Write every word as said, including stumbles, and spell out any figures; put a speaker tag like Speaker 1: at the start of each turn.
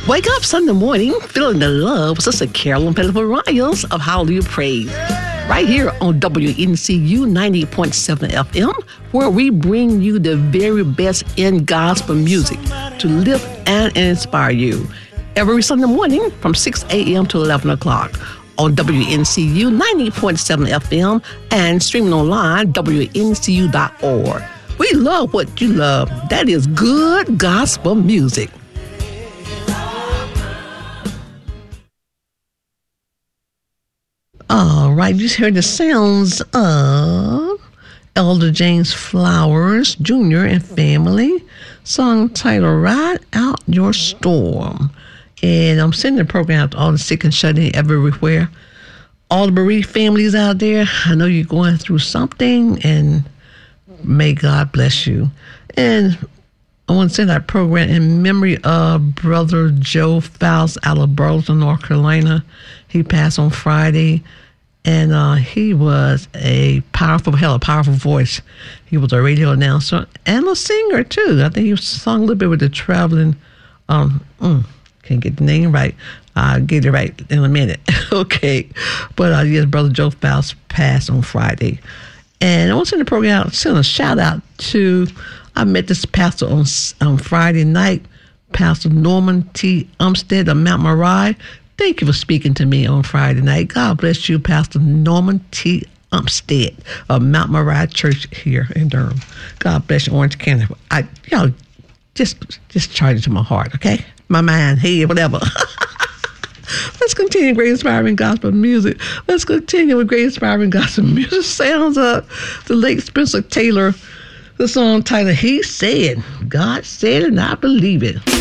Speaker 1: Wake up Sunday morning feeling the love with Sister Carolyn Pettiford Riles of Hallelujah Praise. Right here on W N C U ninety point seven F M, where we bring you the very best in gospel music to lift and inspire you. Every Sunday morning from six a.m. to eleven o'clock on W N C U ninety point seven F M and streaming online, W N C U dot org. We love what you love. That is good gospel music. All right, you just heard the sounds of Elder James Flowers Junior and family, song titled Ride Out Your Storm. And I'm sending the program out to all the sick and shut in everywhere. All the bereaved families out there, I know you're going through something, and may God bless you. And I want to send that program in memory of Brother Joe Fowles out of Burleson, North Carolina. He passed on Friday, and uh, he was a powerful, hell, a powerful voice. He was a radio announcer and a singer, too. I think he sung a little bit with the traveling, um, mm, can't get the name right. I'll get it right in a minute. Okay. But uh, yes, Brother Joe Fowles passed on Friday. And I want to send the program out, send a shout out to, I met this pastor on, on Friday night, Pastor Norman T. Umstead of Mount Moriah. Thank you for speaking to me on Friday night. God bless you, Pastor Norman T. Umstead of Mount Moriah Church here in Durham. God bless you, Orange County. I, y'all, just, just charge it to my heart, okay? My mind, head, whatever. Let's continue great inspiring gospel music. Let's continue with great inspiring gospel music. Sounds of the late Spencer Taylor, the song titled He Said, God Said, and I Believe It.